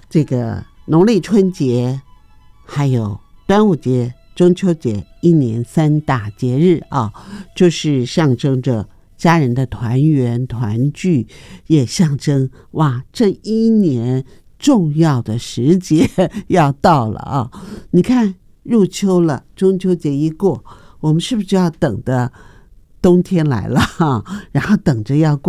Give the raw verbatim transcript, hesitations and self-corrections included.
这个农历春节还有端午节、中秋节，一年三大节日啊，就是象征着家人的团圆团聚，也象征哇，这一年重要的时节要到了啊！你看入秋了，中秋节一过，我们是不是就要等着冬天来了哈？然后等着要过